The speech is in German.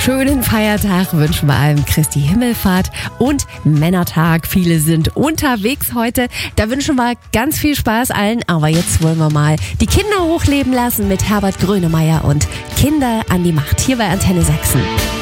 schönen Feiertag wünschen wir allen. Christi Himmelfahrt und Männertag. Viele sind unterwegs heute. Da wünschen wir ganz viel Spaß allen. Aber jetzt wollen wir mal die Kinder hochleben lassen mit Herbert Grönemeyer und Kinder an die Macht. Hier bei Antenne Sachsen.